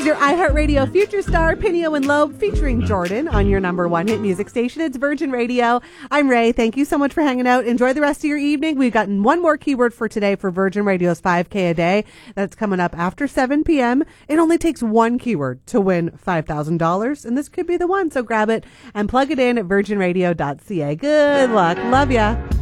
Here's your iHeartRadio Future Star, Pinio and Loeb, featuring Jordan on your number one hit music station. It's Virgin Radio. I'm Ray. Thank you so much for hanging out. Enjoy the rest of your evening. We've gotten one more keyword for today for Virgin Radio's 5K a day. That's coming up after 7 p.m. It only takes one keyword to win $5,000, and this could be the one. So grab it and plug it in at virginradio.ca. Good luck. Love ya.